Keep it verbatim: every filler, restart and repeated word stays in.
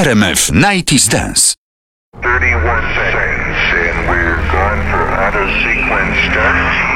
M F nineties Dance. thirty-one seconds, and we're going for auto sequence start.